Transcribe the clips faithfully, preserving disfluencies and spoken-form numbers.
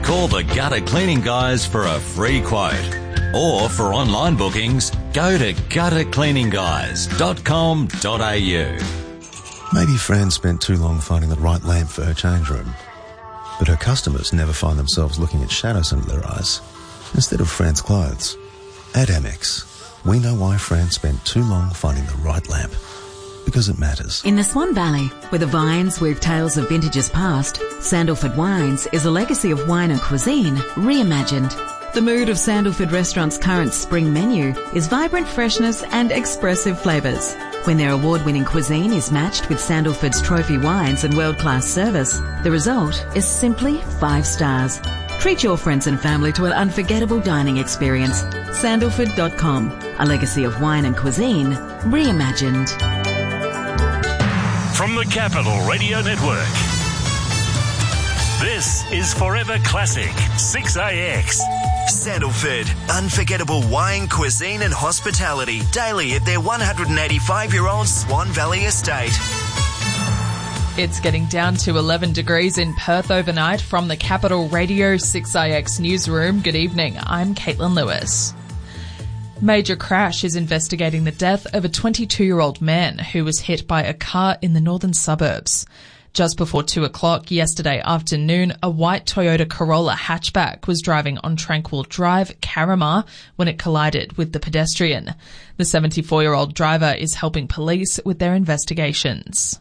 Call the Gutter Cleaning Guys for a free quote. Or for online bookings, go to gutter cleaning guys dot com dot a u. Maybe Fran spent too long finding the right lamp for her change room, but her customers never find themselves looking at shadows under their eyes instead of Fran's clothes. At Amex, we know why Fran spent too long finding the right lamp. Because it matters. In the Swan Valley, where the vines weave tales of vintages past, Sandalford Wines is a legacy of wine and cuisine reimagined. The mood of Sandalford Restaurant's current spring menu is vibrant freshness and expressive flavours. When their award-winning cuisine is matched with Sandalford's trophy wines and world-class service, the result is simply five stars. Treat your friends and family to an unforgettable dining experience. Sandalford dot com, a legacy of wine and cuisine reimagined. From the Capital Radio Network, this is Forever Classic six A X. Sandalford, unforgettable wine, cuisine and hospitality daily at their one hundred eighty-five-year-old Swan Valley estate. It's getting down to eleven degrees in Perth overnight. From the Capital Radio six A X newsroom, good evening. I'm Caitlin Lewis. Major Crash is investigating the death of a twenty-two-year-old man who was hit by a car in the northern suburbs. Just before two o'clock yesterday afternoon, a white Toyota Corolla hatchback was driving on Tranquil Drive, Carramar, when it collided with the pedestrian. The seventy-four-year-old driver is helping police with their investigations.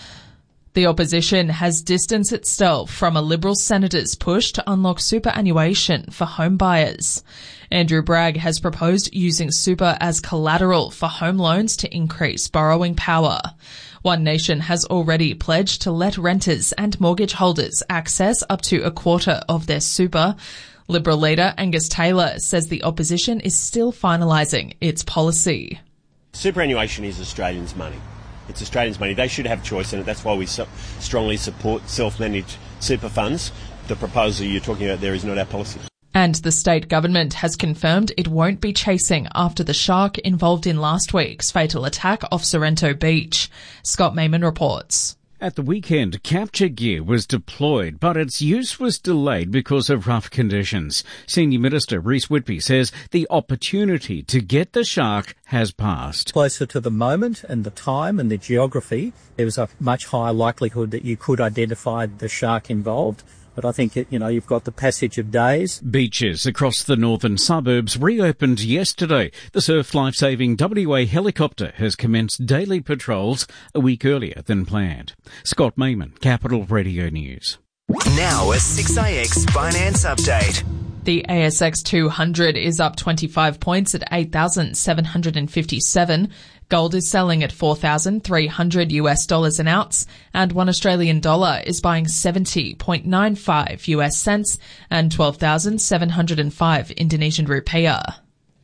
The opposition has distanced itself from a Liberal senator's push to unlock superannuation for home buyers. Andrew Bragg has proposed using super as collateral for home loans to increase borrowing power. One Nation has already pledged to let renters and mortgage holders access up to a quarter of their super. Liberal leader Angus Taylor says the opposition is still finalising its policy. Superannuation is Australians' money. It's Australians' money. They should have choice in it. That's why we so strongly support self-managed super funds. The proposal you're talking about there is not our policy. And the state government has confirmed it won't be chasing after the shark involved in last week's fatal attack off Sorrento Beach. Scott Mayman reports. At the weekend, capture gear was deployed, but its use was delayed because of rough conditions. Senior Minister Rhys Whitby says the opportunity to get the shark has passed. Closer to the moment and the time and the geography, there was a much higher likelihood that you could identify the shark involved. But I think, you know, you've got the passage of days. Beaches across the northern suburbs reopened yesterday. The Surf Life-Saving W A helicopter has commenced daily patrols a week earlier than planned. Scott Mayman, Capital Radio News. Now a six A X finance update. The A S X two hundred is up twenty-five points at eight thousand seven hundred fifty-seven. Gold is selling at four thousand three hundred US dollars an ounce, and one Australian dollar is buying seventy point nine five US cents and twelve thousand seven hundred five Indonesian rupiah.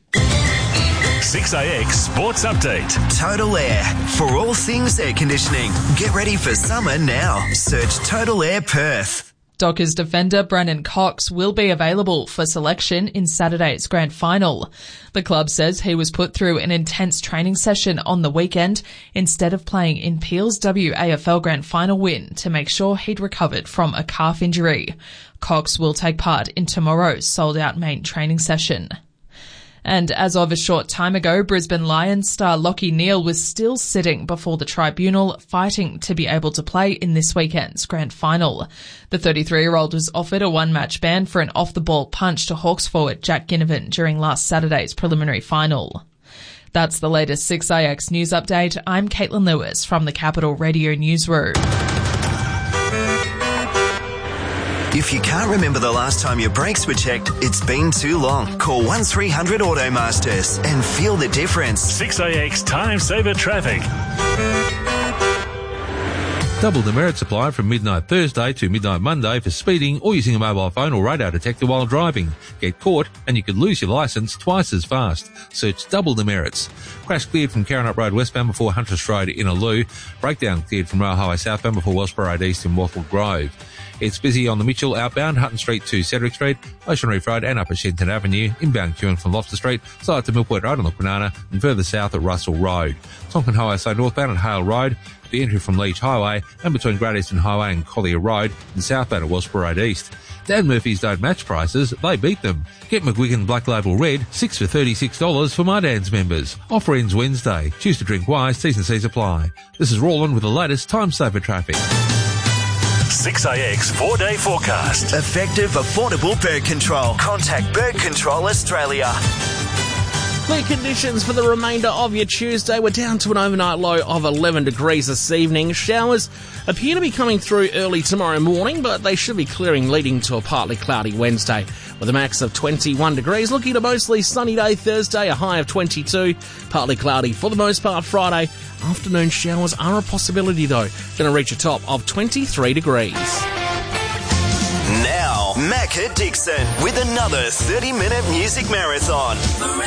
six A X Sports Update. Total Air. For all things air conditioning. Get ready for summer now. Search Total Air Perth. Dockers defender Brennan Cox will be available for selection in Saturday's grand final. The club says he was put through an intense training session on the weekend instead of playing in Peel's W A F L grand final win to make sure he'd recovered from a calf injury. Cox will take part in tomorrow's sold-out main training session. And as of a short time ago, Brisbane Lions star Lachie Neale was still sitting before the tribunal, fighting to be able to play in this weekend's grand final. The thirty-three-year-old was offered a one-match ban for an off-the-ball punch to Hawks forward Jack Ginnivan during last Saturday's preliminary final. That's the latest six A X news update. I'm Caitlin Lewis from the Capital Radio Newsroom. If you can't remember the last time your brakes were checked, it's been too long. Call one three hundred Automasters and feel the difference. six A X Time Saver Traffic. Double demerits apply from midnight Thursday to midnight Monday for speeding or using a mobile phone or radar detector while driving. Get caught and you could lose your licence twice as fast. Search double demerits. Crash cleared from Karrinyup Road westbound before Huntress Road in Aloo. Breakdown cleared from Rail Highway southbound before Wellsborough Road east in Wattle Grove. It's busy on the Mitchell outbound, Hutton Street to Cedric Street, Ocean Reef Road and up at Shenton Avenue, inbound queuing from Loftus Street, side to Millport Road on the Kwinana and further south at Russell Road. Tonkin Highway so northbound at Hale Road, the entry from Leach Highway and between Great Eastern Highway and Collier Road and southbound at Wellsborough Road East. Dan Murphy's don't match prices, they beat them. Get McGuigan Black Label Red, six for thirty-six dollars for My Dan's members. Offer ends Wednesday. Choose to drink wise, T's and C's apply. This is Roland with the latest Time Saver traffic. six A X four-day forecast. Effective, affordable bird control. Contact Bird Control Australia. Clear conditions for the remainder of your Tuesday. We're down to an overnight low of eleven degrees this evening. Showers appear to be coming through early tomorrow morning, but they should be clearing, leading to a partly cloudy Wednesday with a max of twenty-one degrees. Looking at a mostly sunny day Thursday, a high of twenty-two. Partly cloudy for the most part Friday. Afternoon showers are a possibility though. Going to reach a top of twenty-three degrees. Now, Macca Dixon with another thirty-minute music marathon.